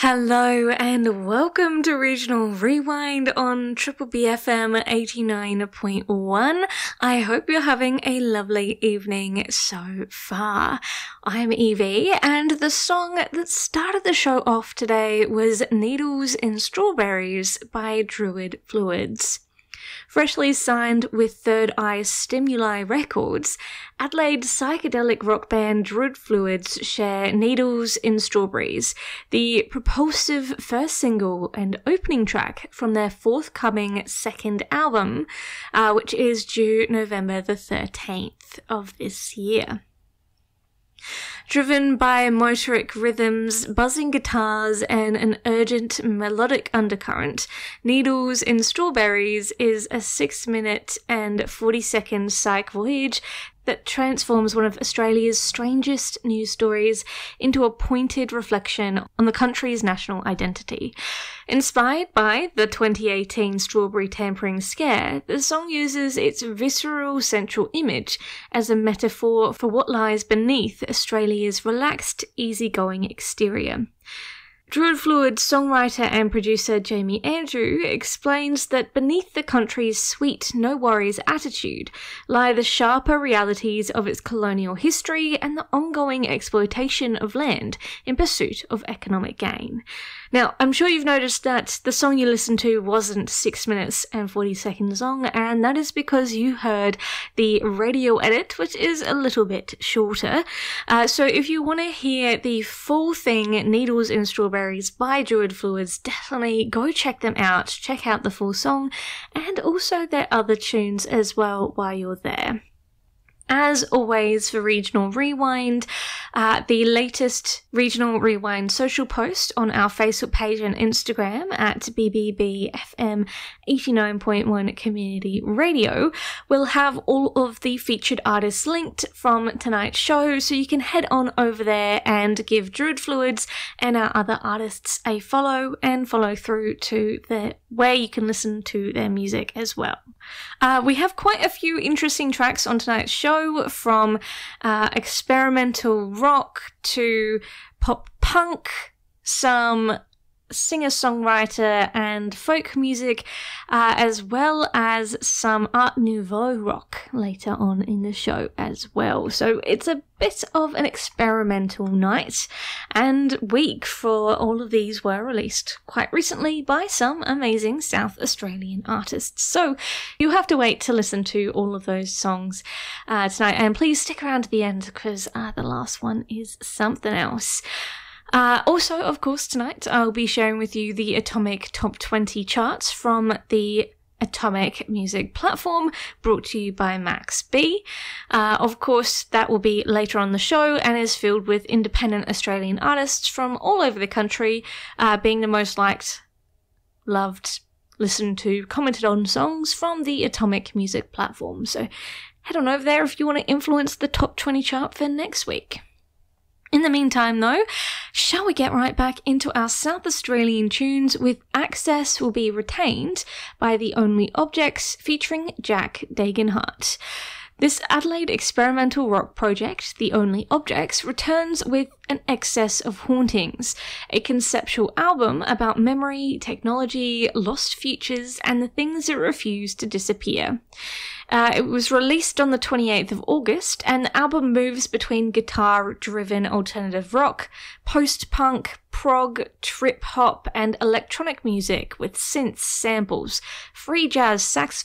Hello and welcome to Regional Rewind on Triple BFM 89.1. I hope you're having a lovely evening so far. I'm Evie, and the song that started the show off today was Needles in Strawberries by Druid Fluids. Freshly signed with Third Eye Stimuli Records, Adelaide psychedelic rock band Druid Fluids share Needles in Strawberries, the propulsive first single and opening track from their forthcoming second album, which is due November the 13th of this year. Driven by motoric rhythms, buzzing guitars, and an urgent melodic undercurrent, Needles in Strawberries is a 6-minute and 40-second psych voyage that transforms one of Australia's strangest news stories into a pointed reflection on the country's national identity. Inspired by the 2018 strawberry tampering scare, the song uses its visceral central image as a metaphor for what lies beneath Australia's relaxed, easygoing exterior. Druid Fluids songwriter and producer Jamie Andrew explains that beneath the country's sweet, no-worries attitude lie the sharper realities of its colonial history and the ongoing exploitation of land in pursuit of economic gain. Now, I'm sure you've noticed that the song you listened to wasn't 6 minutes and 40 seconds long, and that is because you heard the radio edit, which is a little bit shorter. So if you want to hear the full thing, Needles in Strawberries by Druid Fluids, definitely go check them out. Check out the full song and also their other tunes as well while you're there. As always for Regional Rewind, the latest Regional Rewind social post on our Facebook page and Instagram at BBBFM 89.1 Community Radio will have all of the featured artists linked from tonight's show, so you can head on over there and give Druid Fluids and our other artists a follow and follow through to where you can listen to their music as well. We have quite a few interesting tracks on tonight's show, from experimental rock to pop punk, some singer-songwriter and folk music, as well as some Art Nouveau rock later on in the show as well. So it's a bit of an experimental night and week, for all of these were released quite recently by some amazing South Australian artists. So you have to wait to listen to all of those songs tonight, and please stick around to the end because the last one is something else. Also, of course, tonight I'll be sharing with you the Atomic Top 20 charts from the Atomic Music platform, brought to you by Max B. Of course, that will be later on the show and is filled with independent Australian artists from all over the country, being the most liked, loved, listened to, commented on songs from the Atomic Music platform. So head on over there if you want to influence the top 20 chart for next week. In the meantime, though, shall we get right back into our South Australian tunes with Access Will Be Retained by The Only Objects featuring Jack Dagenhart. This Adelaide experimental rock project, The Only Objects, returns with An Excess of Hauntings, a conceptual album about memory, technology, lost futures, and the things that refuse to disappear. It was released on the 28th of August, and the album moves between guitar-driven alternative rock, post-punk, prog, trip-hop, and electronic music with synths, samples, free jazz